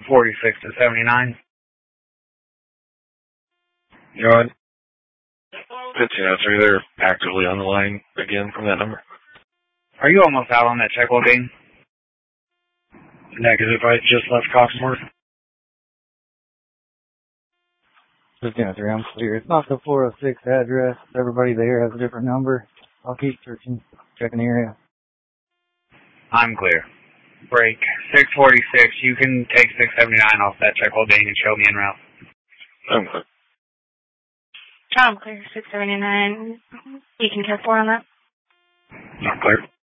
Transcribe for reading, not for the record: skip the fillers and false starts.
646 to 79. You know what? 1503, they're actively on the line again from that number. Are you almost out on that check loading? Negative, I just left Coxmore. 1503, I'm clear. It's not the 406 address. Everybody there has a different number. I'll keep searching, checking the area. I'm clear. Break 646. You can take 679 off that check loading and show me en route. I'm clear. I'm clear. 679. You can care 4 on that. I'm clear.